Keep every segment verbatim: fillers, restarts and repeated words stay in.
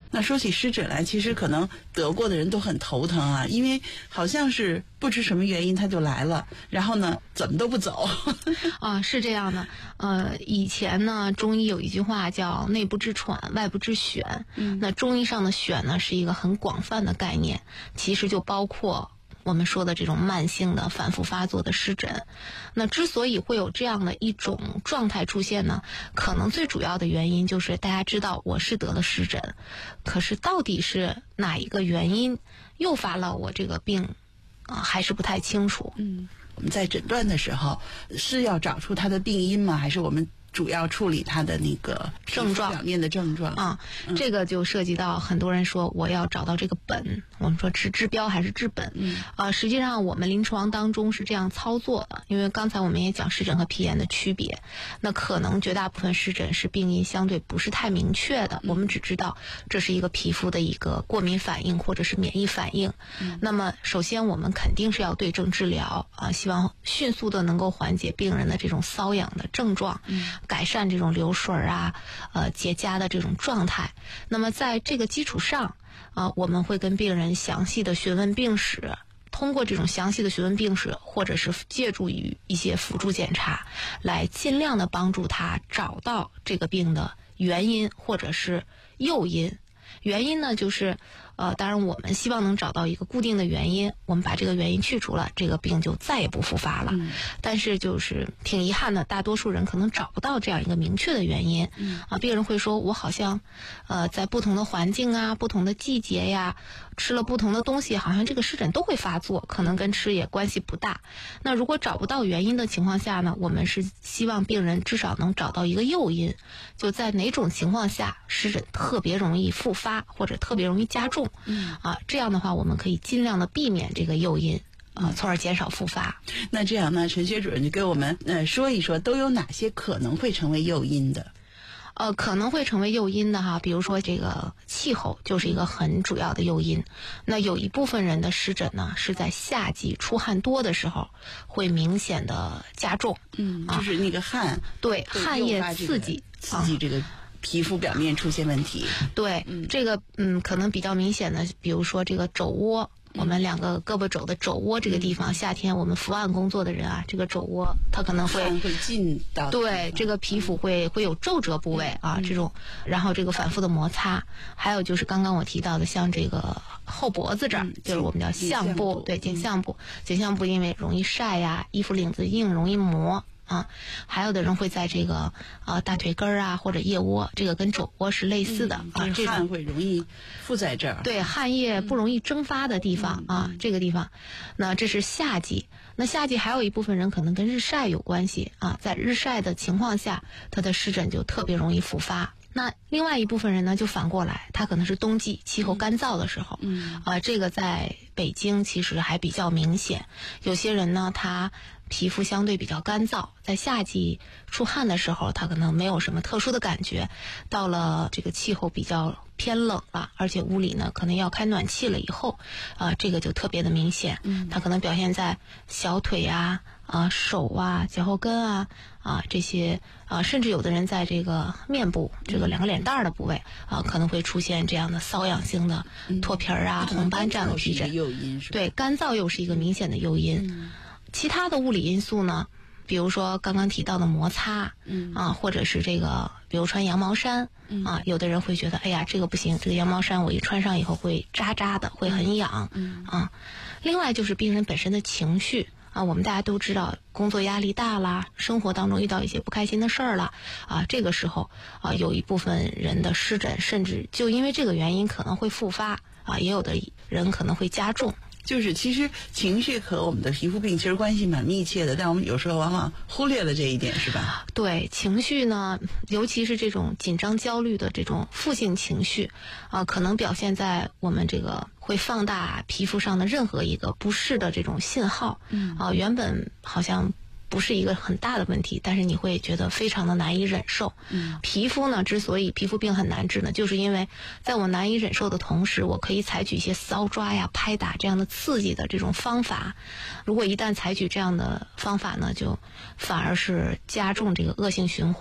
那说起湿疹来，其实可能得过的人都很头疼啊，因为好像是不知什么原因它就来了，然后呢怎么都不走。 啊，是这样的。呃，以前呢中医有一句话叫内部治喘，外部治癣。嗯，那中医上的癣呢是一个很广泛的概念，其实就包括我们说的这种慢性的反复发作的湿疹。那之所以会有这样的一种状态出现呢，可能最主要的原因就是大家知道我是得了湿疹，可是到底是哪一个原因诱发了我这个病啊、呃，还是不太清楚。 嗯，我们在诊断的时候是要找出它的病因吗？还是我们主要处理它的那个症状表面的症状啊？嗯、这个就涉及到很多人说我要找到这个本，我们说治治标还是治本。嗯啊，实际上我们临床当中是这样操作的，因为刚才我们也讲湿疹和皮炎的区别，那可能绝大部分湿疹是病因相对不是太明确的，嗯、我们只知道这是一个皮肤的一个过敏反应或者是免疫反应。嗯、那么首先我们肯定是要对症治疗啊，希望迅速的能够缓解病人的这种瘙痒的症状。嗯，改善这种流水啊、呃结痂的这种状态。那么在这个基础上啊、呃，我们会跟病人详细的询问病史，通过这种详细的询问病史，或者是借助于一些辅助检查，来尽量的帮助他找到这个病的原因或者是诱因。原因呢，就是呃，当然我们希望能找到一个固定的原因，我们把这个原因去除了，这个病就再也不复发了。嗯、但是就是挺遗憾的，大多数人可能找不到这样一个明确的原因。嗯、啊，病人会说，我好像呃在不同的环境啊、不同的季节呀，吃了不同的东西，好像这个湿疹都会发作，可能跟吃也关系不大。那如果找不到原因的情况下呢，我们是希望病人至少能找到一个诱因，就在哪种情况下湿疹特别容易复发或者特别容易加重。嗯啊，这样的话我们可以尽量的避免这个诱因啊，从而减少复发。 那这样呢，陈学主任就给我们呃说一说，都有哪些可能会成为诱因的？ 呃，可能会成为诱因的哈，比如说这个气候就是一个很主要的诱因。那有一部分人的湿疹呢，是在夏季出汗多的时候会明显的加重。 嗯，就是那个汗， 啊、对，汗液刺激， 刺激这个。皮肤表面出现问题， 对，嗯、这个嗯，可能比较明显的，比如说这个肘窝，嗯、我们两个胳膊肘的肘窝这个地方，嗯、夏天我们伏案工作的人啊，这个肘窝它可能会会进到对这个皮肤会会有皱褶部位啊，嗯、这种，然后这个反复的摩擦，还有就是刚刚我提到的，像这个后脖子这儿，嗯、就是我们叫项部，对，颈项部，颈项部因为容易晒呀，衣服领子硬，容易磨。啊，还有的人会在这个呃大腿根儿啊或者腋窝，这个跟肘窝是类似的、 嗯、 啊， 这汗会容易附在这儿。 对，汗液不容易蒸发的地方、嗯、啊，这个地方，那这是夏季。那夏季还有一部分人可能跟日晒有关系啊，在日晒的情况下，他的湿疹就特别容易复发。那另外一部分人呢，就反过来，他可能是冬季气候干燥的时候，嗯啊，这个在北京其实还比较明显。有些人呢，他皮肤相对比较干燥，在夏季出汗的时候，他可能没有什么特殊的感觉。到了这个气候比较偏冷了，而且屋里呢可能要开暖气了以后，啊，这个就特别的明显。嗯，它可能表现在小腿啊、啊手啊、脚后跟啊、啊这些啊，甚至有的人在这个面部这个两个脸蛋儿的部位啊，可能会出现这样的瘙痒性的脱皮儿啊、红斑这样的皮疹。对，干燥又是一个明显的诱因。嗯，其他的物理因素呢，比如说刚刚提到的摩擦，嗯啊，或者是这个，比如穿羊毛衫，嗯啊，有的人会觉得，哎呀，这个不行，这个羊毛衫我一穿上以后会扎扎的，会很痒，嗯啊。另外就是病人本身的情绪啊，我们大家都知道，工作压力大啦，生活当中遇到一些不开心的事儿了，啊，这个时候啊，有一部分人的湿疹，甚至就因为这个原因可能会复发，啊，也有的人可能会加重。 就是其实情绪和我们的皮肤病其实关系蛮密切的，但我们有时候往往忽略了这一点，是吧？ 对，情绪呢，尤其是这种紧张焦虑的这种负性情绪啊、呃，可能表现在我们这个会放大皮肤上的任何一个不适的这种信号。嗯啊、呃，原本好像不是一个很大的问题，但是你会觉得非常的难以忍受。嗯，皮肤呢，之所以皮肤病很难治呢，就是因为在我难以忍受的同时，我可以采取一些搔抓呀、拍打这样的刺激的这种方法。如果一旦采取这样的方法呢，就反而是加重这个恶性循环。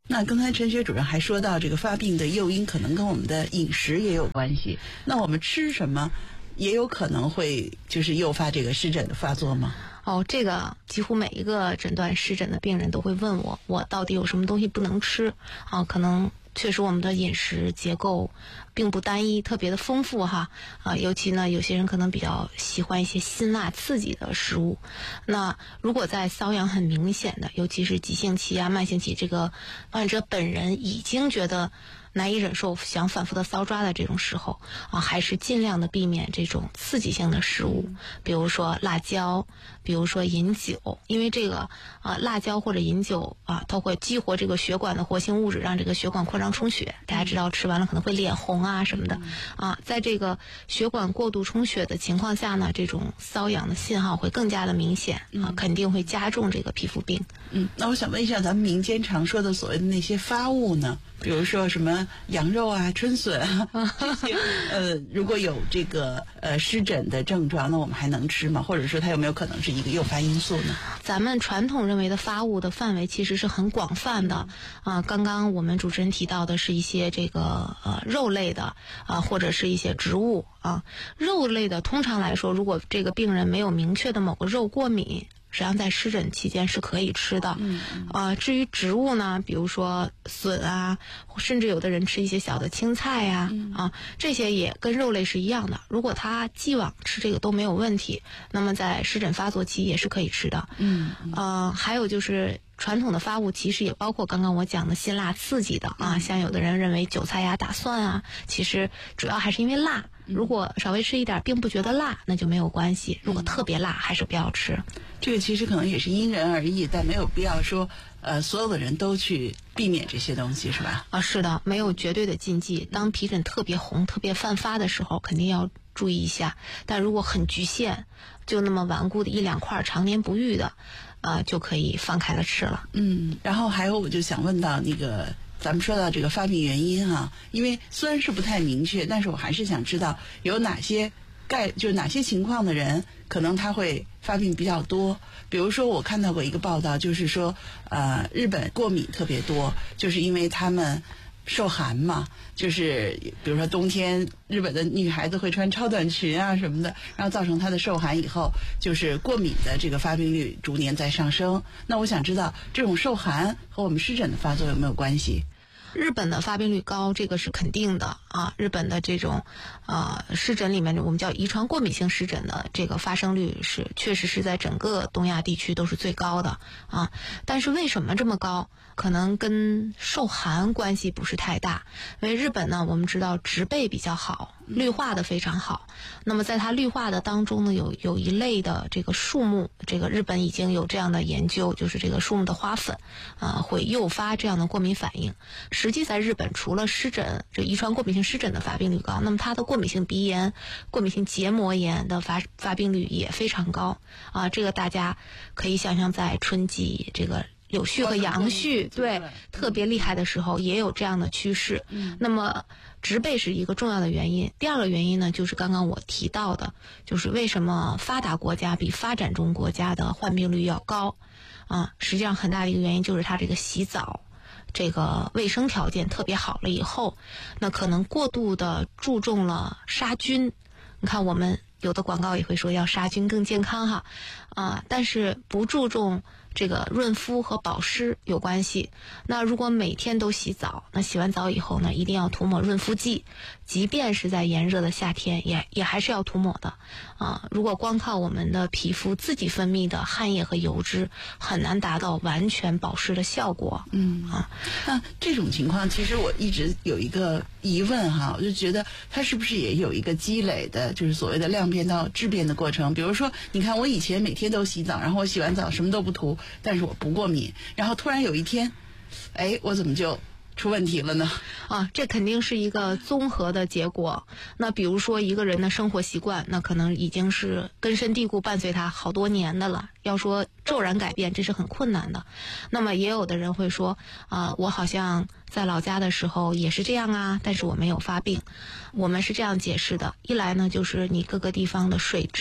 那刚才陈学主任还说到，这个发病的诱因可能跟我们的饮食也有关系。那我们吃什么也有可能会就是诱发这个湿疹的发作吗？ 哦，这个几乎每一个诊断湿疹的病人都会问我，我到底有什么东西不能吃啊？可能确实我们的饮食结构并不单一，特别的丰富哈啊，尤其呢有些人可能比较喜欢一些辛辣刺激的食物。那如果在瘙痒很明显的，尤其是急性期啊、慢性期，这个患者本人已经觉得难以忍受，想反复的搔抓的这种时候啊，还是尽量的避免这种刺激性的食物，比如说辣椒，比如说饮酒，因为这个啊辣椒或者饮酒啊，它会激活这个血管的活性物质，让这个血管扩张充血。大家知道吃完了可能会脸红啊什么的啊，在这个血管过度充血的情况下呢，这种瘙痒的信号会更加的明显啊，肯定会加重这个皮肤病。 嗯，那我想问一下，咱们民间常说的所谓的那些发物呢？比如说什么羊肉啊、春笋啊这些，呃，如果有这个呃湿疹的症状，那我们还能吃吗？或者说它有没有可能是一个诱发因素呢？ 咱们传统认为的发物的范围其实是很广泛的啊。刚刚我们主持人提到的是一些这个呃肉类的啊，或者是一些植物啊。肉类的通常来说，如果这个病人没有明确的某个肉过敏，实际上在湿疹期间是可以吃的。嗯，呃，至于植物呢，比如说笋啊，甚至有的人吃一些小的青菜呀、啊，嗯、啊，这些也跟肉类是一样的。如果他既往吃这个都没有问题，那么在湿疹发作期也是可以吃的。嗯，呃，还有就是传统的发物其实也包括刚刚我讲的辛辣刺激的啊，像有的人认为韭菜呀、大蒜啊，其实主要还是因为辣。如果稍微吃一点并不觉得辣，那就没有关系。如果特别辣，还是不要吃。 这个其实可能也是因人而异，但没有必要说呃所有的人都去避免这些东西，是吧？ 啊，是的，没有绝对的禁忌。当皮疹特别红、特别泛发的时候，肯定要注意一下。但如果很局限，就那么顽固的一两块，常年不愈的，呃，就可以放开了吃了。 嗯，然后还有我就想问到那个。咱们说到这个发病原因哈、啊，因为虽然是不太明确，但是我还是想知道有哪些概，就是哪些情况的人可能他会发病比较多。比如说我看到过一个报道，就是说呃日本过敏特别多，就是因为他们受寒嘛，就是比如说冬天日本的女孩子会穿超短裙啊什么的，然后造成她的受寒以后，就是过敏的这个发病率逐年在上升。那我想知道这种受寒和我们湿疹的发作有没有关系？ 日本的发病率高，这个是肯定的啊。日本的这种呃湿疹里面，我们叫遗传过敏性湿疹的这个发生率是确实是在整个东亚地区都是最高的啊。但是为什么这么高？可能跟受寒关系不是太大，因为日本呢，我们知道植被比较好，绿化的非常好。那么在它绿化的当中呢，有有一类的这个树木，这个日本已经有这样的研究，就是这个树木的花粉啊、呃，会诱发这样的过敏反应。实际在日本，除了湿疹，这遗传过敏性湿疹的发病率高，那么它的过敏性鼻炎、过敏性结膜炎的发发病率也非常高啊。这个大家可以想象，在春季这个柳絮和杨絮对特别厉害的时候，也有这样的趋势。嗯，那么植被是一个重要的原因。第二个原因呢，就是刚刚我提到的，就是为什么发达国家比发展中国家的患病率要高啊？实际上很大的一个原因就是它这个洗澡。这个卫生条件特别好了以后，那可能过度的注重了杀菌。你看我们有的广告也会说要杀菌更健康哈，啊，但是不注重这个润肤和保湿有关系。那如果每天都洗澡，那洗完澡以后呢，一定要涂抹润肤剂，即便是在炎热的夏天，也也还是要涂抹的啊。如果光靠我们的皮肤自己分泌的汗液和油脂，很难达到完全保湿的效果。 嗯啊，那这种情况其实我一直有一个疑问哈，我就觉得它是不是也有一个积累的，就是所谓的量变到质变的过程。比如说，你看我以前每天都洗澡，然后我洗完澡什么都不涂，但是我不过敏，然后突然有一天，哎，我怎么就出问题了呢？ 啊，这肯定是一个综合的结果。那比如说一个人的生活习惯，那可能已经是根深蒂固伴随他好多年的了，要说骤然改变，这是很困难的。那么也有的人会说啊，我好像在老家的时候也是这样啊，但是我没有发病。我们是这样解释的，一来呢就是你各个地方的水质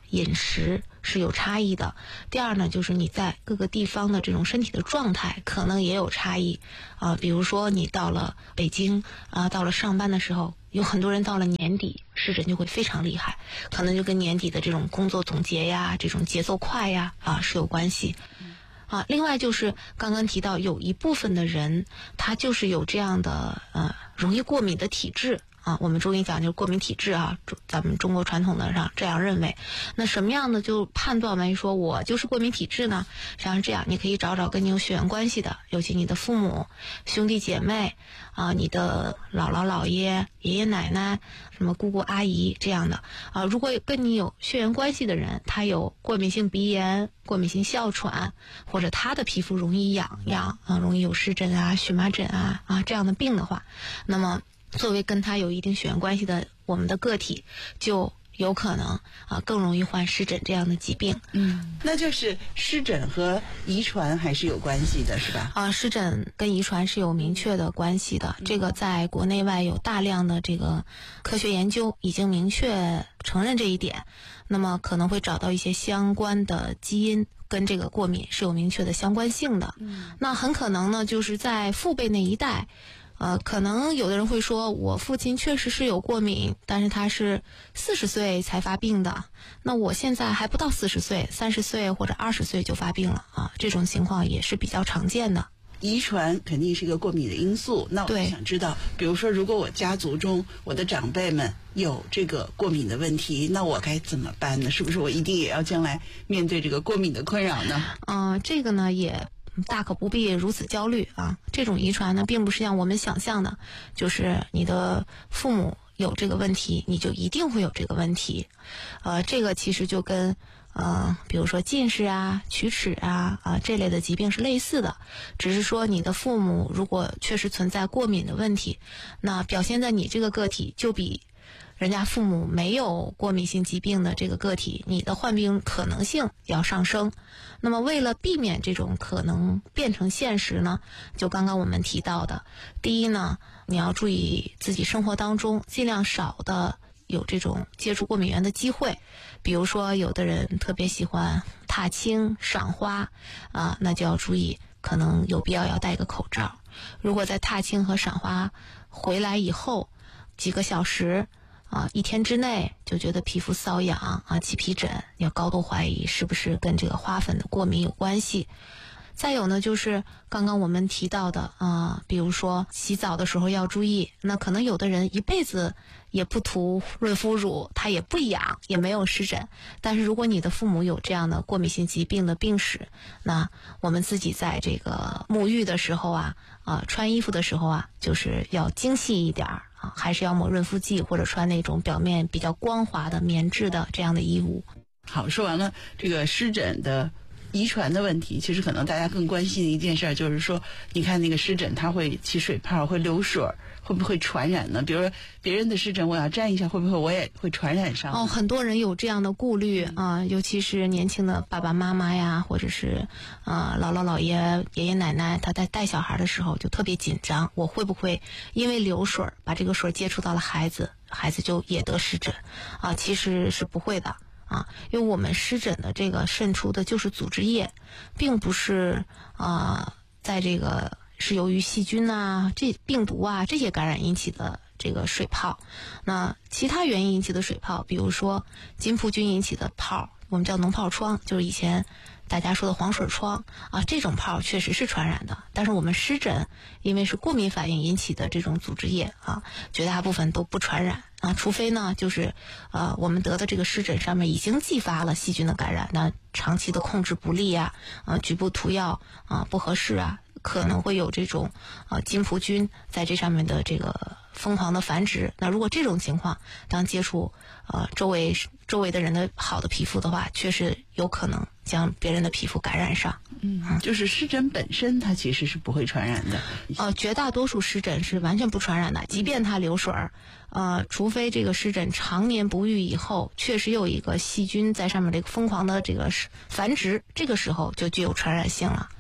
饮食是有差异的。第二呢，就是你在各个地方的这种身体的状态可能也有差异啊、呃。比如说你到了北京啊、呃，到了上班的时候，有很多人到了年底湿疹就会非常厉害，可能就跟年底的这种工作总结呀、这种节奏快呀啊是有关系。啊，另外就是刚刚提到有一部分的人，他就是有这样的呃容易过敏的体质啊。我们中医讲就是过敏体质啊，咱们中国传统的上这样认为。那什么样的就判断为说我就是过敏体质呢？实际上是这样，你可以找找跟你有血缘关系的，尤其你的父母、兄弟姐妹啊，你的姥姥姥爷、爷爷奶奶、什么姑姑阿姨这样的啊。如果跟你有血缘关系的人，他有过敏性鼻炎、过敏性哮喘，或者他的皮肤容易痒痒啊，容易有湿疹啊、荨麻疹啊啊这样的病的话，那么作为跟他有一定血缘关系的我们的个体，就有可能啊更容易患湿疹这样的疾病。 嗯，那就是湿疹和遗传还是有关系的，是吧？ 啊，湿疹跟遗传是有明确的关系的，这个在国内外有大量的这个科学研究已经明确承认这一点。那么可能会找到一些相关的基因跟这个过敏是有明确的相关性的。嗯，那很可能呢，就是在父辈那一代。呃，可能有的人会说，我父亲确实是有过敏，但是他是四十岁才发病的。那我现在还不到四十岁，三十岁或者二十岁就发病了啊，这种情况也是比较常见的。 遗传肯定是一个过敏的因素。那我想知道，比如说，如果我家族中我的长辈们有这个过敏的问题，那我该怎么办呢？是不是我一定也要将来面对这个过敏的困扰呢？ 嗯、呃，这个呢也。大可不必如此焦虑啊！这种遗传呢，并不是像我们想象的，就是你的父母有这个问题，你就一定会有这个问题。呃，这个其实就跟呃，比如说近视啊、龋齿啊啊这类的疾病是类似的，只是说你的父母如果确实存在过敏的问题，那表现在你这个个体就比人家父母没有过敏性疾病的这个个体，你的患病可能性要上升。那么为了避免这种可能变成现实呢，就刚刚我们提到的，第一呢，你要注意自己生活当中尽量少的有这种接触过敏源的机会。比如说有的人特别喜欢踏青、赏花啊，那就要注意，可能有必要要戴个口罩。如果在踏青和赏花回来以后几个小时啊，一天之内就觉得皮肤瘙痒啊、起皮疹，要高度怀疑是不是跟这个花粉的过敏有关系。再有呢，就是刚刚我们提到的啊，比如说洗澡的时候要注意，那可能有的人一辈子也不涂润肤乳，他也不痒，也没有湿疹。但是如果你的父母有这样的过敏性疾病的病史，那我们自己在这个沐浴的时候啊，啊穿衣服的时候啊，就是要精细一点儿。啊，还是要抹润肤剂，或者穿那种表面比较光滑的棉质的这样的衣物。 好，说完了这个湿疹的遗传的问题，其实可能大家更关心的一件事就是说，你看那个湿疹它会起水泡，会流水，会不会传染呢？比如说别人的湿疹我要沾一下，会不会我也会传染上？ 哦，很多人有这样的顾虑啊、呃，尤其是年轻的爸爸妈妈呀，或者是呃姥姥姥爷、爷爷奶奶，他在带小孩的时候就特别紧张，我会不会因为流水把这个水接触到了孩子，孩子就也得湿疹啊、呃？其实是不会的啊，因为我们湿疹的这个渗出的就是组织液，并不是啊、呃，在这个是由于细菌啊、这病毒啊这些感染引起的这个水泡。那其他原因引起的水泡，比如说金葡菌引起的泡，我们叫脓疱疮，就是以前大家说的黄水疮啊，这种泡确实是传染的。但是我们湿疹因为是过敏反应引起的这种组织液啊，绝大部分都不传染啊，除非呢就是呃我们得的这个湿疹上面已经继发了细菌的感染，那长期的控制不力啊，啊局部涂药啊不合适啊，可能会有这种呃金葡菌在这上面的这个疯狂的繁殖。那如果这种情况，当接触呃周围周围的人的好的皮肤的话，确实有可能将别人的皮肤感染上。 嗯，就是湿疹本身它其实是不会传染的。 呃，绝大多数湿疹是完全不传染的，即便它流水儿，呃，除非这个湿疹常年不愈以后，确实有一个细菌在上面这个疯狂的这个繁殖，这个时候就具有传染性了。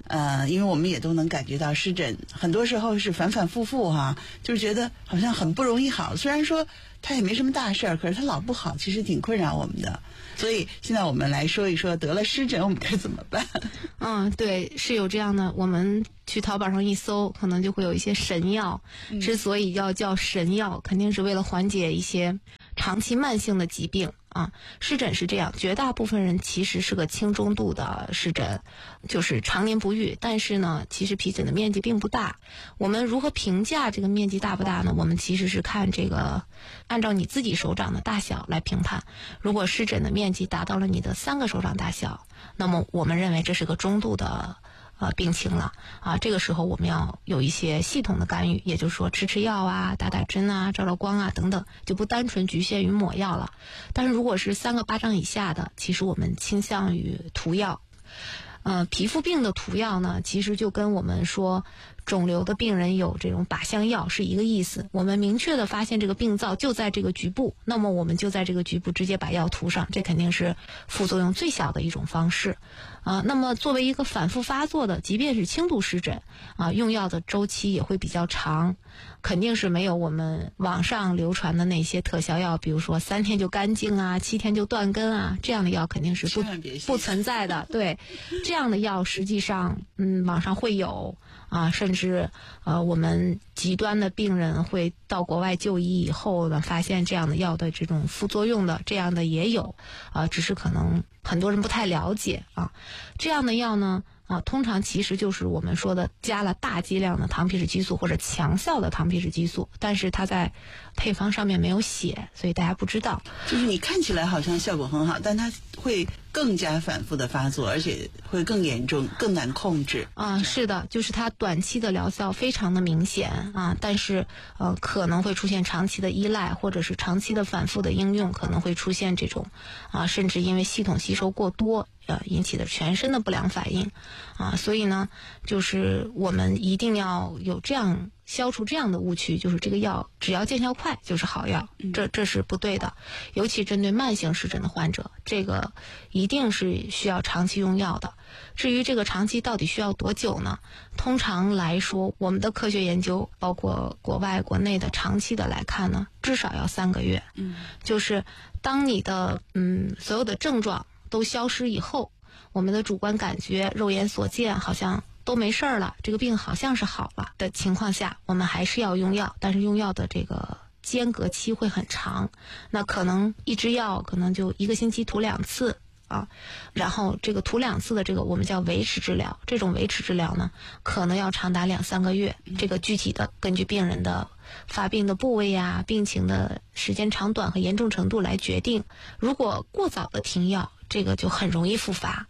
呃，因为我们也都能感觉到湿疹很多时候是反反复复哈、啊，就是觉得好像很不容易好。虽然说它也没什么大事儿，可是它老不好，其实挺困扰我们的。所以现在我们来说一说得了湿疹我们该怎么办。 嗯，对，是有这样的。我们去淘宝上一搜，可能就会有一些神药。嗯、之所以要叫神药，肯定是为了缓解一些长期慢性的疾病。啊，湿疹是这样，绝大部分人其实是个轻中度的湿疹，就是常年不愈。但是呢，其实皮疹的面积并不大。我们如何评价这个面积大不大呢？我们其实是看这个，按照你自己手掌的大小来评判。如果湿疹的面积达到了你的三个手掌大小，那么我们认为这是个中度的呃病情了啊。这个时候我们要有一些系统的干预，也就是说吃吃药啊、打打针啊、照照光啊等等，就不单纯局限于抹药了。但是如果是三个巴掌以下的，其实我们倾向于涂药。呃，皮肤病的涂药呢，其实就跟我们说肿瘤的病人有这种靶向药是一个意思。我们明确的发现这个病灶就在这个局部，那么我们就在这个局部直接把药涂上，这肯定是副作用最小的一种方式。啊，那么作为一个反复发作的，即便是轻度湿疹啊，用药的周期也会比较长，肯定是没有我们网上流传的那些特效药，比如说三天就干净啊，七天就断根啊，这样的药肯定是不不存在的。对，这样的药实际上，嗯，网上会有啊，甚至呃，我们极端的病人会到国外就医以后呢，发现这样的药的这种副作用的，这样的也有啊，只是可能很多人不太了解啊。这样的药呢，啊，通常其实就是我们说的加了大剂量的糖皮质激素或者强效的糖皮质激素，但是它在配方上面没有写，所以大家不知道。 就是你看起来好像效果很好，但它会更加反复的发作，而且会更严重，更难控制。 啊，是的，就是它短期的疗效非常的明显啊，但是呃可能会出现长期的依赖，或者是长期的反复的应用，可能会出现这种啊，甚至因为系统吸收过多呃引起的全身的不良反应啊，所以呢，就是我们一定要有这样消除这样的误区，就是这个药只要见效快就是好药，这这是不对的。尤其针对慢性湿疹的患者，这个一定是需要长期用药的。至于这个长期到底需要多久呢？通常来说，我们的科学研究，包括国外国内的长期的来看呢，至少要三个月。嗯，就是当你的嗯所有的症状都消失以后，我们的主观感觉、肉眼所见好像都没事儿了，这个病好像是好了的情况下，我们还是要用药，但是用药的这个间隔期会很长，那可能一支药可能就一个星期涂两次啊，然后这个涂两次的这个我们叫维持治疗，这种维持治疗呢，可能要长达两三个月，这个具体的根据病人的发病的部位呀、病情的时间长短和严重程度来决定。如果过早的停药，这个就很容易复发。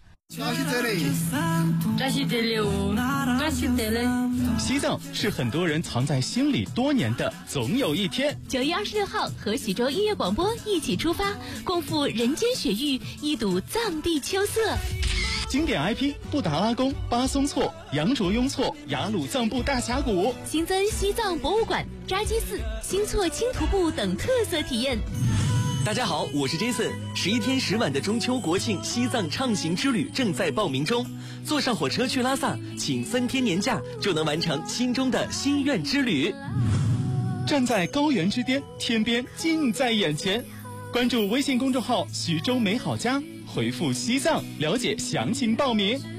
西藏是很多人藏在心里多年的总有一天。 九月二十六号和喜洲音乐广播一起出发，共赴人间雪域，一睹藏地秋色。 经典 I P 布达拉宫、巴松措、羊卓雍措、雅鲁藏布大峡谷， 新增西藏博物馆、扎基寺、新措青徒步等特色体验。 大家好，我是 Jason。十一天十晚的中秋国庆西藏畅行之旅正在报名中，坐上火车去拉萨，请三天年假就能完成心中的心愿之旅。 站在高原之巅，天边近在眼前。关注微信公众号徐州美好家，回复西藏了解详情报名。